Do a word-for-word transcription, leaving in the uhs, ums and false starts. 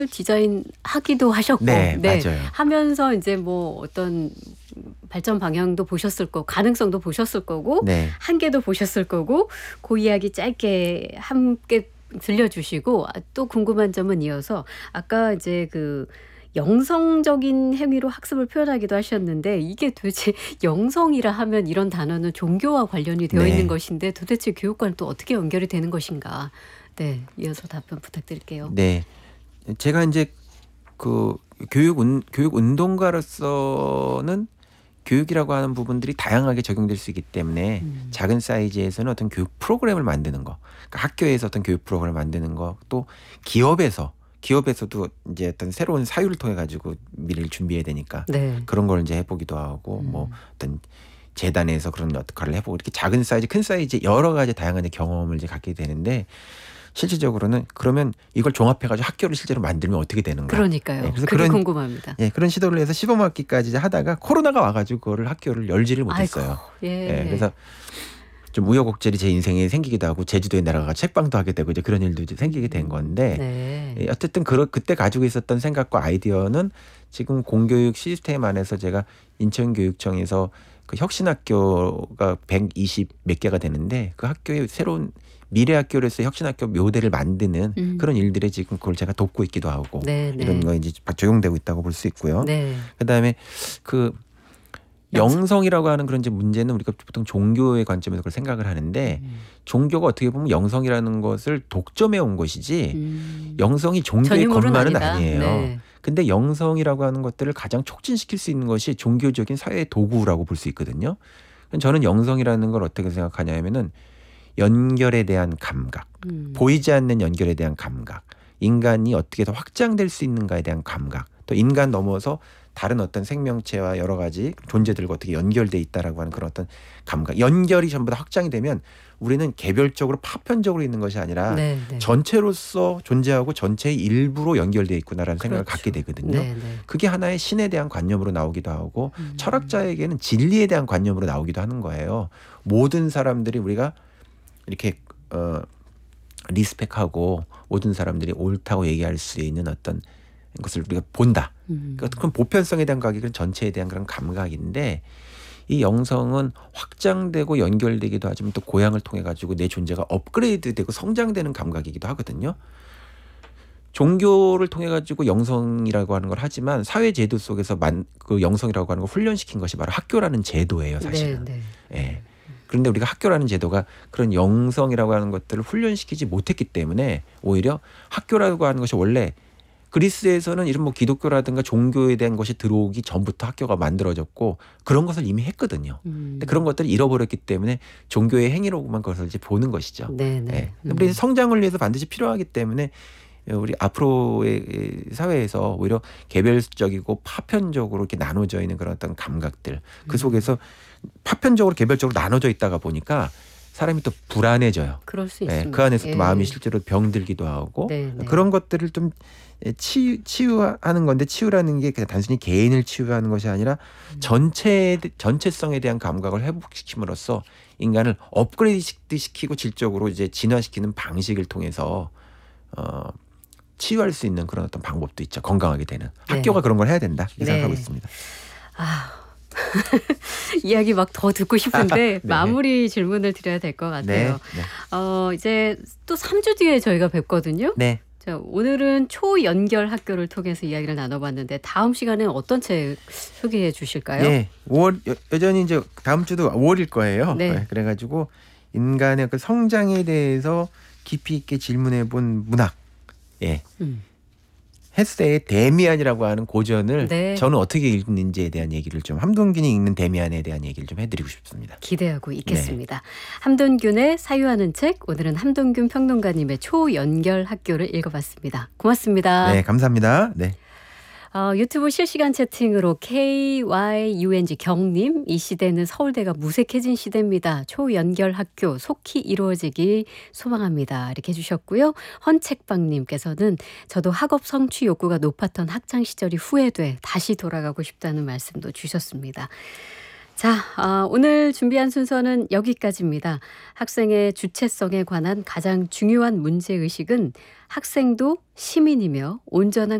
디자인하기도 하셨고 네, 네. 맞아요. 하면서 인제 뭐 어떤 발전 방향도 보셨을 거고 가능성도 보셨을 거고 네. 한계도 보셨을 거고 고 이야기 짧게 함께 들려주시고 아 또 궁금한 점은 이어서 아까 이제 그 영성적인 행위로 학습을 표현하기도 하셨는데 이게 도대체 영성이라 하면 이런 단어는 종교와 관련이 되어 있는 네. 것인데 도대체 교육과는 또 어떻게 연결이 되는 것인가? 네. 이어서 답변 부탁드릴게요. 네. 제가 인제 그 교육 운 교육 운동가로서는 교육이라고 하는 부분들이 다양하게 적용될 수 있기 때문에 음. 작은 사이즈에서는 어떤 교육 프로그램을 만드는 거, 그러니까 학교에서 어떤 교육 프로그램을 만드는 거, 또 기업에서 기업에서도 인제 어떤 새로운 사유를 통해 가지고 미래를 준비해야 되니까 네. 그런 걸 인제 해 보기도 하고 뭐 음. 어떤 재단에서 그런 역할을 해 보고 이렇게 작은 사이즈, 큰 사이즈 여러 가지 다양한 경험을 이제 갖게 되는데 실질적으로는 그러면 이걸 종합해 가지고 학교를 실제로 만들면 어떻게 되는가. 그러니까요. 예, 그래서 그게 그런 궁금합니다. 예, 그런 시도를 해서 시범 학기까지 이제 하다가 코로나가 와 가지고 그거를 학교를 열지를 아이고. 못했어요. 예, 예. 그래서 좀 우여곡절이 제 인생에 생기기도 하고 제주도에 내려가 책방도 하게 되고 이제 그런 일도 이제 생기게 된 건데 네. 예, 어쨌든 그런 그때 가지고 있었던 생각과 아이디어는 지금 공교육 시스템 안에서 제가 인천교육청에서 그 혁신학교가 백이십 몇 개가 되는데 그 학교에 새로운 미래 학교로서 혁신학교 묘대를 만드는 음. 그런 일들에 지금 그걸 제가 돕고 있기도 하고 네네. 이런 거 이제 적용되고 있다고 볼 수 있고요. 네. 그다음에 그 영성. 영성이라고 하는 그런 이제 문제는 우리가 보통 종교의 관점에서 그걸 생각을 하는데 음. 종교가 어떻게 보면 영성이라는 것을 독점해 온 것이지 음. 영성이 종교의 전유물은 것만은 아니다. 아니에요. 네. 근데 영성이라고 하는 것들을 가장 촉진시킬 수 있는 것이 종교적인 사회의 도구라고 볼 수 있거든요. 저는 영성이라는 걸 어떻게 생각하냐면은 연결에 대한 감각, 음. 보이지 않는 연결에 대한 감각, 인간이 어떻게 더 확장될 수 있는가에 대한 감각, 또 인간 넘어서 다른 어떤 생명체와 여러 가지 존재들과 어떻게 연결돼 있다라고 하는 그런 어떤 감각, 연결이 전부 다 확장이 되면 우리는 개별적으로 파편적으로 있는 것이 아니라 네, 네. 전체로서 존재하고 전체의 일부로 연결돼 있구나라는 생각을 그렇죠. 갖게 되거든요. 네, 네. 그게 하나의 신에 대한 관념으로 나오기도 하고 음. 철학자에게는 진리에 대한 관념으로 나오기도 하는 거예요. 모든 사람들이 우리가 이렇게 어 리스펙하고 모든 사람들이 옳다고 얘기할 수 있는 어떤 것을 우리가 본다. 음. 그런 보편성에 대한 가격은 전체에 대한 그런 감각인데 이 영성은 확장되고 연결되기도 하지만 또 고향을 통해 가지고 내 존재가 업그레이드되고 성장되는 감각이기도 하거든요. 종교를 통해 가지고 영성이라고 하는 걸 하지만 사회 제도 속에서 만, 그 영성이라고 하는 걸 훈련시킨 것이 바로 학교라는 제도예요, 사실은. 네, 네. 예. 그런데 우리가 학교라는 제도가 그런 영성이라고 하는 것들을 훈련시키지 못했기 때문에 오히려 학교라고 하는 것이 원래 그리스에서는 이런 뭐 기독교라든가 종교에 대한 것이 들어오기 전부터 학교가 만들어졌고 그런 것을 이미 했거든요. 음. 근데 그런 것들을 잃어버렸기 때문에 종교의 행위로만 그것을 이제 보는 것이죠. 네네. 예. 음. 우리 성장을 위해서 반드시 필요하기 때문에 우리 앞으로의 사회에서 오히려 개별적이고 파편적으로 이렇게 나눠져 있는 그런 어떤 감각들 그 속에서 파편적으로 개별적으로 나눠져 있다가 보니까 사람이 또 불안해져요. 그럴 수 예, 있습니다. 그 안에서 또 예. 마음이 실제로 병들기도 하고 네, 네. 그런 것들을 좀 치유, 치유하는 건데 치유라는 게 그냥 단순히 개인을 치유하는 것이 아니라 전체 전체성에 대한 감각을 회복시킴으로써 인간을 업그레이드 시키고 질적으로 이제 진화시키는 방식을 통해서 어, 치유할 수 있는 그런 어떤 방법도 있죠. 건강하게 되는. 네. 학교가 그런 걸 해야 된다. 이렇게 네. 생각하고 있습니다. 아. 이야기 막 더 듣고 싶은데 네. 마무리 질문을 드려야 될 것 같아요. 네. 네. 어, 이제 또 삼 주 뒤에 저희가 뵙거든요. 네. 자, 오늘은 초연결 학교를 통해서 이야기를 나눠봤는데 다음 시간에는 어떤 책 소개해 주실까요? 네. 오월 여, 여전히 이제 다음 주도 오월일 거예요. 네. 네. 그래가지고 인간의 그 성장에 대해서 깊이 있게 질문해 본 문학. 예. 음. 헤세의 데미안이라고 하는 고전을 네. 저는 어떻게 읽는지에 대한 얘기를 좀 함동균이 읽는 데미안에 대한 얘기를 좀 해드리고 싶습니다. 기대하고 있겠습니다. 함동균의 사유하는 책, 오늘은 함동균 평론가님의 초연결 학교를 읽어봤습니다. 고맙습니다. 네, 감사합니다. 네. 어, 유튜브 실시간 채팅으로 케이와이유엔지 경님, 이 시대는 서울대가 무색해진 시대입니다. 초연결 학교 속히 이루어지길 소망합니다. 이렇게 해주셨고요. 헌책방님께서는 저도 학업 성취 욕구가 높았던 학창 시절이 후회돼 다시 돌아가고 싶다는 말씀도 주셨습니다. 자, 아, 오늘 준비한 순서는 여기까지입니다. 학생의 주체성에 관한 가장 중요한 문제의식은 학생도 시민이며 온전한